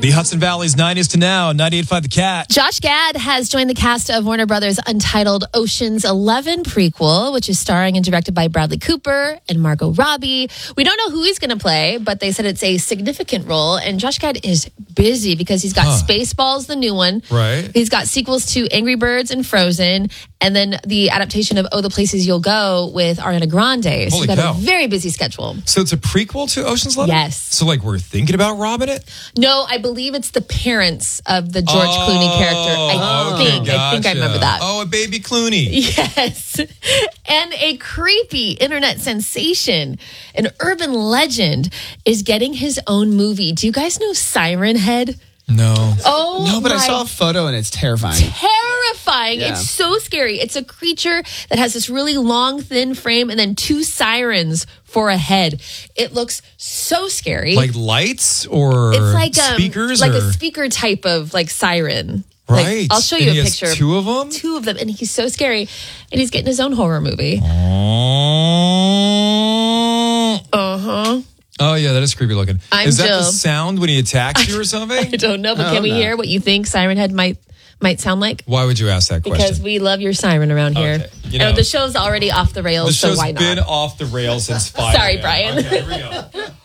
The Hudson Valley's 90s to now, 98.5 The Cat. Josh Gad has joined the cast of Warner Brothers' untitled Ocean's 11 prequel, which is starring and directed by Bradley Cooper and Margot Robbie. We don't know who he's going to play, but they said it's a significant role. And Josh Gad is busy because he's got Spaceballs, the new one. Right. He's got sequels to Angry Birds and Frozen, and then the adaptation of Oh, the Places You'll Go with Ariana Grande. So Holy he's got cow. a very busy schedule. So it's a prequel to Ocean's 11? Yes. So like we're thinking about robbing it? No, I believe it's the parents of the George Clooney character. I think I remember that. Oh, a baby Clooney. Yes. And a creepy internet sensation, an urban legend, is getting his own movie. Do you guys know Siren Head? No. Oh, No, but I saw a photo and it's terrifying. Terrifying. Yeah. It's so scary. It's a creature that has this really long, thin frame and then two sirens for a head. It looks so scary. Like lights or it's like speakers? like or? a speaker type of like siren. Right. Like, I'll show And you he a has picture. two of them? Two of them. And he's so scary. And he's getting his own horror movie. Uh-huh. Oh, yeah, that is creepy looking. Is that Jill. the sound when he attacks you or something? I don't know, but can we hear what you think Siren Head might sound like? Why would you ask that question? Because we love your siren around here. Okay. You know, the show's already off the rails, the so show's why not? been off the rails since 5 Sorry, a.m. Brian. Okay, here we go.